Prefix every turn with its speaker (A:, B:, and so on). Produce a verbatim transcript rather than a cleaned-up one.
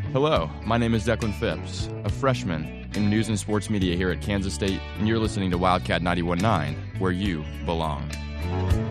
A: Hello, my name is Declan Phipps, a freshman in news and sports media here at Kansas State, and you're listening to Wildcat ninety-one point nine, where you belong.